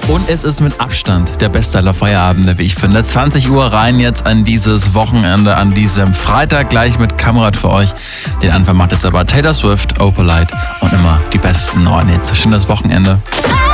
Und es ist mit Abstand der beste aller Feierabende, wie ich finde. 20 Uhr rein jetzt an dieses Wochenende, an diesem Freitag gleich mit Kamerad für euch. Den Anfang macht jetzt aber Taylor Swift, Opalite und immer die besten neuen Hits. Schönes Wochenende.